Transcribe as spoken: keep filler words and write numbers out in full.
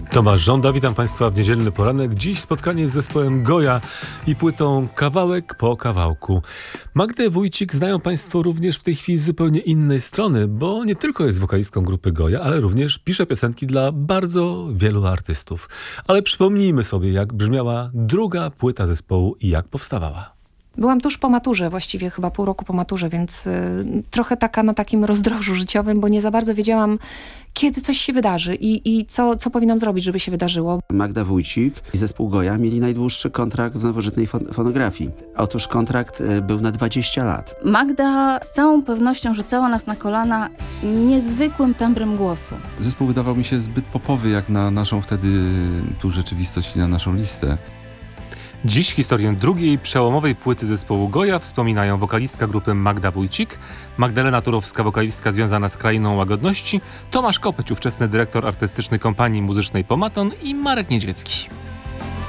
Tomasz Żąda, witam Państwa w niedzielny poranek. Dziś spotkanie z zespołem Goja i płytą Kawałek po kawałku. Magdę Wójcik znają Państwo również w tej chwili z zupełnie innej strony, bo nie tylko jest wokalistką grupy Goja, ale również pisze piosenki dla bardzo wielu artystów. Ale przypomnijmy sobie, jak brzmiała druga płyta zespołu i jak powstawała. Byłam tuż po maturze, właściwie chyba pół roku po maturze, więc y, trochę taka na takim rozdrożu życiowym, bo nie za bardzo wiedziałam, kiedy coś się wydarzy i, i co, co powinnam zrobić, żeby się wydarzyło. Magda Wójcik i zespół Goja mieli najdłuższy kontrakt w nowożytnej fon- fonografii. Otóż kontrakt y, był na dwadzieścia lat. Magda z całą pewnością rzucała nas na kolana niezwykłym tembrem głosu. Zespół wydawał mi się zbyt popowy jak na naszą wtedy tu rzeczywistość i na naszą listę. Dziś historię drugiej przełomowej płyty zespołu Goja wspominają wokalistka grupy Magda Wójcik, Magdalena Turowska, wokalistka związana z Krainą Łagodności, Tomasz Kopeć, ówczesny dyrektor artystyczny kompanii muzycznej Pomaton i Marek Niedźwiecki.